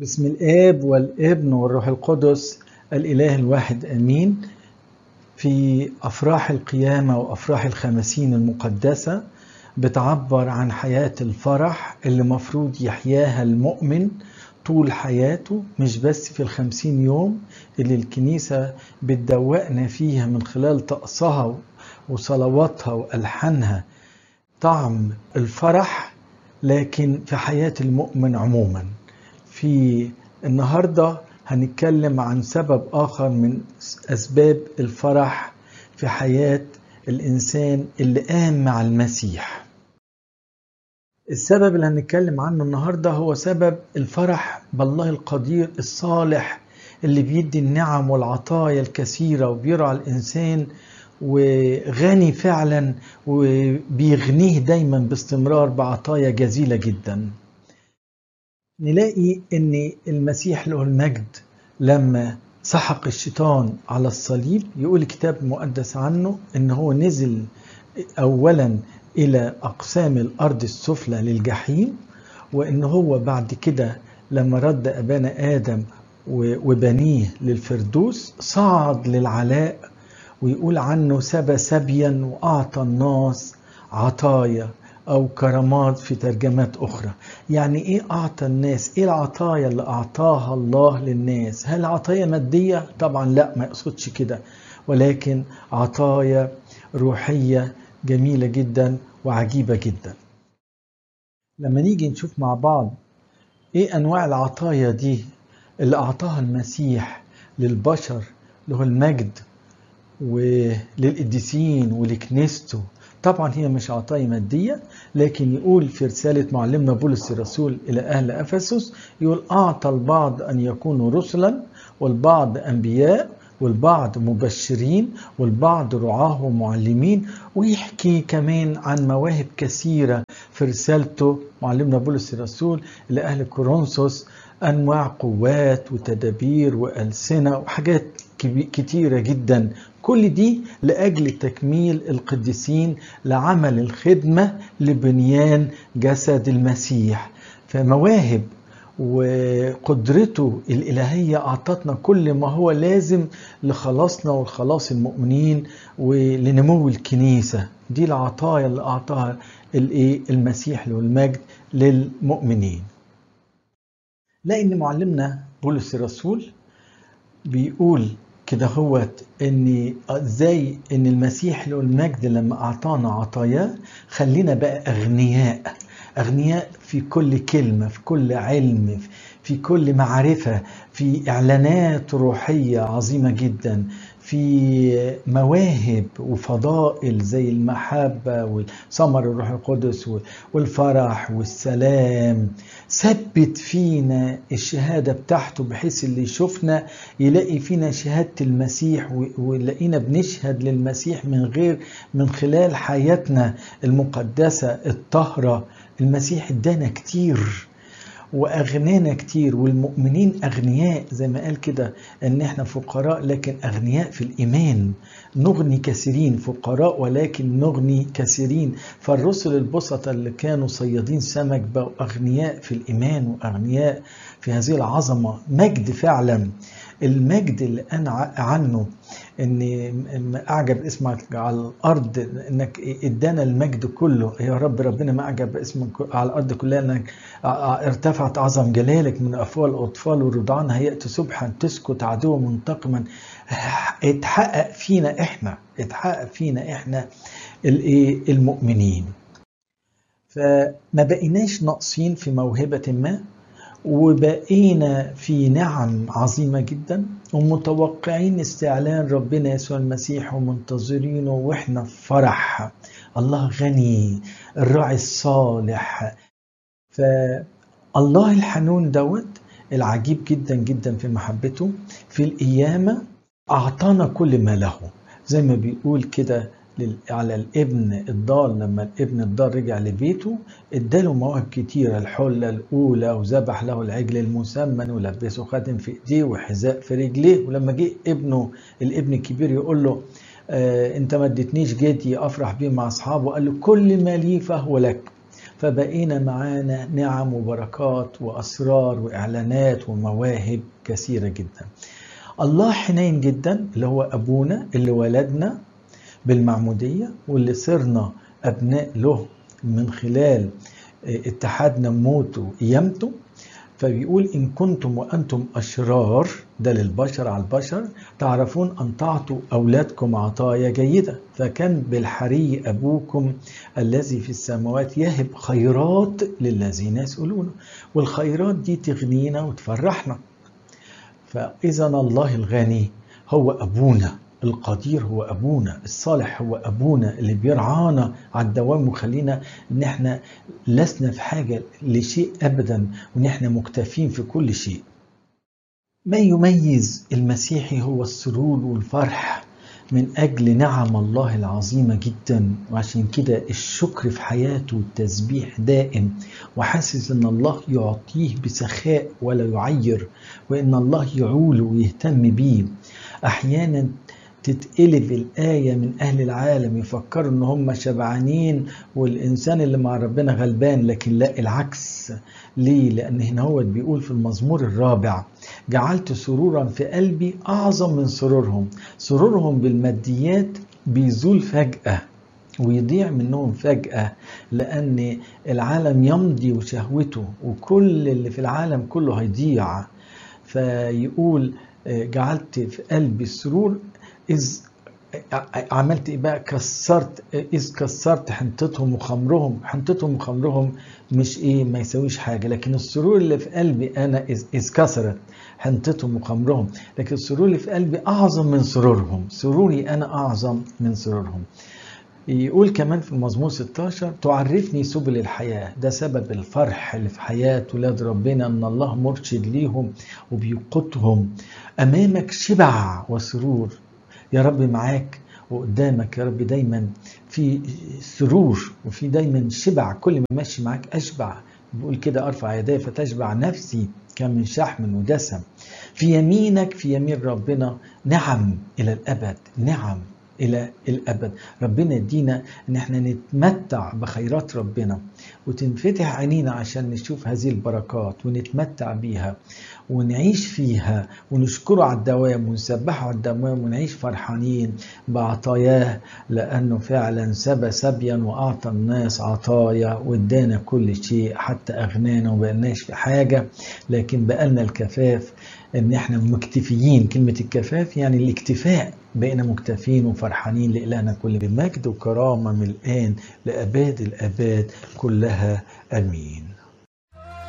بسم الآب والابن والروح القدس الإله الواحد آمين. في أفراح القيامة وأفراح الخمسين المقدسة بتعبر عن حياة الفرح اللي مفروض يحياها المؤمن طول حياته، مش بس في ال50 يوم اللي الكنيسة بتدوقنا فيها من خلال طقسها وصلواتها وألحانها طعم الفرح، لكن في حياة المؤمن عموما. في النهاردة هنتكلم عن سبب آخر من أسباب الفرح في حياة الإنسان اللي قام مع المسيح. السبب اللي هنتكلم عنه النهاردة هو سبب الفرح بالله القدير الصالح اللي بيدي النعم والعطايا الكثيرة وبيرعى الإنسان وغني فعلا وبيغنيه دايما باستمرار بعطايا جزيلة جدا. نلاقي ان المسيح له المجد لما سحق الشيطان على الصليب، يقول الكتاب المقدس عنه ان هو نزل اولا الى اقسام الارض السفلى للجحيم، وان هو بعد كده لما رد ابانا ادم وبنيه للفردوس صعد للعلاء، ويقول عنه سبى سبيا واعطى الناس عطايا أو كرامات في ترجمات أخرى. يعني إيه أعطى الناس؟ إيه العطايا اللي أعطاها الله للناس؟ هل عطايا مادية؟ طبعا لا، ما يقصدش كده، ولكن عطايا روحية جميلة جدا وعجيبة جدا. لما نيجي نشوف مع بعض إيه أنواع العطايا دي اللي أعطاها المسيح للبشر له المجد وللقديسين ولكنيسته، طبعا هي مش عطايا مادية، لكن يقول في رسالة معلمنا بولس الرسول إلى أهل أفسس، يقول أعطى البعض أن يكونوا رسلا، والبعض أنبياء، والبعض مبشرين، والبعض رعاه ومعلمين. ويحكي كمان عن مواهب كثيرة في رسالته معلمنا بولس الرسول إلى أهل كورنثوس، أنواع قوات وتدابير وألسنة وحاجات كتيرة جدا، كل دي لأجل تكميل القديسين لعمل الخدمة لبنيان جسد المسيح. فمواهب وقدرته الإلهية أعطتنا كل ما هو لازم لخلاصنا والخلاص المؤمنين ولنمو الكنيسة. دي العطايا اللي أعطاها المسيح له المجد للمؤمنين. لأن معلمنا بولس الرسول بيقول كده هوت ان ازاي ان المسيح له المجد لما اعطانا عطاياه خلينا بقى اغنياء في كل كلمة، في كل علم، في كل معرفة، في اعلانات روحية عظيمة جدا، في مواهب وفضائل زي المحبة وثمر الروح القدس والفرح والسلام. ثبت فينا الشهادة بتاعته بحيث اللي يشوفنا يلاقي فينا شهادة المسيح، ويلاقينا بنشهد للمسيح من خلال حياتنا المقدسة الطاهرة. المسيح ادانا كتير وأغنانا كتير، والمؤمنين أغنياء زي ما قال كده أن احنا فقراء لكن أغنياء في الإيمان. نغني كثيرين، فقراء ولكن نغني كثيرين. فالرسل البسطة اللي كانوا صيادين سمك بقوا أغنياء في الإيمان وأغنياء في هذه العظمة. مجد فعلا، المجد اللي أنا عنه ان اعجب اسمك على الارض، انك ادانا المجد كله يا رب. ربنا ما اعجب اسمك على الارض كلها، انك ارتفعت عظم جلالك من افواه الاطفال والرضعان، هيأت سبحا تسكت عدو منتقما. اتحقق فينا احنا المؤمنين. فما بقيناش ناقصين في موهبة ما، وبقينا في نعم عظيمة جدا، ومتوقعين استعلان ربنا يسوع المسيح ومنتظرينه، واحنا في فرح. الله غني، الراعي الصالح. فالله الحنون دوت العجيب جدا جدا في محبته في القيامة أعطانا كل ما له، زي ما بيقول كده على الابن الضال. لما الابن الضال رجع لبيته اداله مواهب كتيرة، الحلة الأولى، وذبح له العجل المسمن، ولبسه خاتم في ايديه وحذاء في رجليه. ولما جه الابن الكبير يقول له انت ما اديتنيش جدي افرح بيه مع اصحابه، قال له كل ما لي فهو لك. فبقينا معانا نعم وبركات وأسرار وإعلانات ومواهب كثيرة جدا. الله حنين جدا، اللي هو أبونا اللي ولدنا بالمعمودية واللي صرنا أبناء له من خلال اتحادنا بموته وقيامته. فبيقول إن كنتم وأنتم أشرار، ده للبشر على البشر، تعرفون أن تعطوا أولادكم عطايا جيدة، فكان بالحري أبوكم الذي في السماوات يهب خيرات للذين يسألونه. والخيرات دي تغنينا وتفرحنا. فإذا الله الغني هو أبونا، القدير هو أبونا، الصالح هو أبونا اللي بيرعانا على الدوام وخلينا إن احنا لسنا في حاجة لشيء أبدا، وإن احنا مكتفين في كل شيء. ما يميز المسيحي هو السرور والفرح من أجل نعم الله العظيمة جدا، وعشان كده الشكر في حياته والتسبيح دائم، وحاسس إن الله يعطيه بسخاء ولا يعير، وإن الله يعوله ويهتم بيه. أحيانا تتقلب الآية من أهل العالم يفكروا إن هم شبعانين والإنسان اللي مع ربنا غلبان، لكن لا، العكس. ليه؟ لأن هنا هو بيقول في المزمور 4: جعلت سرورا في قلبي أعظم من سرورهم. سرورهم بالماديات بيزول فجأة ويضيع منهم فجأة، لأن العالم يمضي وشهوته وكل اللي في العالم كله هيضيع. فيقول جعلت في قلبي السرور إذ عملت إيه بقى؟ كسرت حنطتهم وخمرهم. حنطتهم وخمرهم مش إيه، ما يسويش حاجة، لكن السرور اللي في قلبي أنا إذ كسرت حنطتهم وخمرهم، لكن السرور اللي في قلبي أعظم من سرورهم. سروري أنا أعظم من سرورهم. يقول كمان في المزمور 16: تعرفني سبل الحياة. ده سبب الفرح اللي في حياة ولاد ربنا، أن الله مرشد ليهم وبيقودهم. أمامك شبع وسرور يا رب، معاك وقدامك يا رب دايما في سرور وفي دايما شبع. كل ما ماشي معاك أشبع. بيقول كده: أرفع يدي فتشبع نفسي كمن شحم ودسم. في يمينك، في يمين ربنا، نعم إلى الأبد، نعم إلى الأبد. ربنا يدينا إن احنا نتمتع بخيرات ربنا، وتنفتح عينينا عشان نشوف هذه البركات ونتمتع بيها ونعيش فيها ونشكره على الدوام ونسبحه على الدوام ونعيش فرحانين بعطاياه، لأنه فعلا سبى سبيا وأعطى الناس عطايا وادانا كل شيء، حتى أغنانا وبقناش في حاجة، لكن بقالنا الكفاف، ان احنا مكتفيين. كلمة الكفاف يعني الاكتفاء، بقينا مكتفين وفرحانين. لإلهنا كل مجد وكرامة من الآن لأباد الآباد كلها، آمين.